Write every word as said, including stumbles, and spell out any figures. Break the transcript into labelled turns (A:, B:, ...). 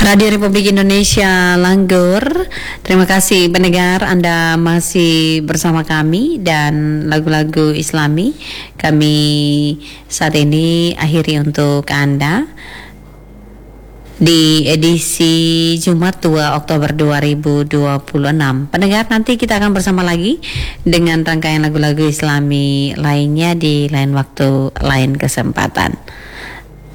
A: Radio Republik Indonesia Langgur. Terima kasih pendengar, Anda masih bersama kami dan lagu-lagu Islami kami saat ini akhiri untuk Anda di edisi Jumat dua Oktober dua ribu dua puluh enam. Pendengar, nanti kita akan bersama lagi dengan rangkaian lagu-lagu Islami lainnya di lain waktu, lain kesempatan.